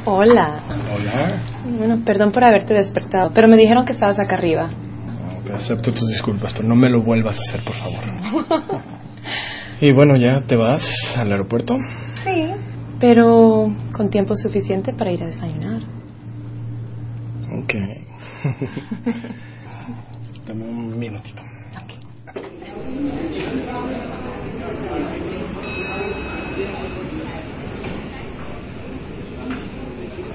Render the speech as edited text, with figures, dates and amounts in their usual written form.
Hola. Hola. Bueno, perdón por haberte despertado, pero me dijeron que estabas acá arriba. Okay, acepto tus disculpas, pero no me lo vuelvas a hacer, por favor. Y bueno, ¿ya te vas al aeropuerto? Sí, pero con tiempo suficiente para ir a desayunar. Ok. Dame un minutito.